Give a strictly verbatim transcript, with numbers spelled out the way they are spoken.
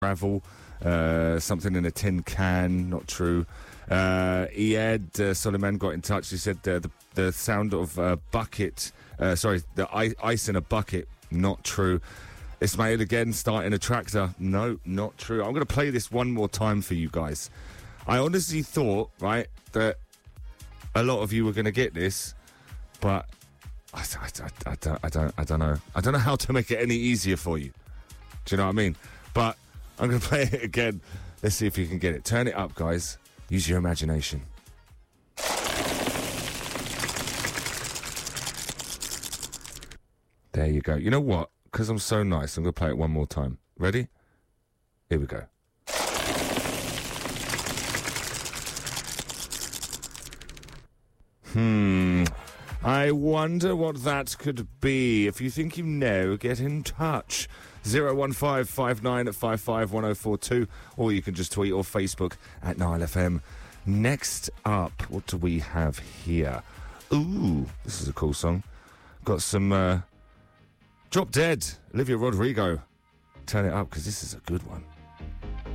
travel. Uh, something in a tin can, not true. Uh, Ed uh, Soliman got in touch. He said uh, the, the sound of a bucket, uh, sorry, the I- ice in a bucket, not true. Ismail again, starting a tractor. No, not true. I'm going to play this one more time for you guys. I honestly thought, right, that a lot of you were going to get this, but I, I, I, I, don't, I, don't, I don't know. I don't know how to make it any easier for you. Do you know what I mean? But I'm going to play it again. Let's see if you can get it. Turn it up, guys. Use your imagination. There you go. You know what? Because I'm so nice, I'm going to play it one more time. Ready? Here we go. Hmm. I wonder what that could be. If you think you know, get in touch. zero one five five nine five five one zero four two, or you can just tweet or Facebook at Nile F M. Next up, what do we have here? Ooh, this is a cool song. Got some uh, Drop Dead, Olivia Rodrigo. Turn it up, because this is a good one.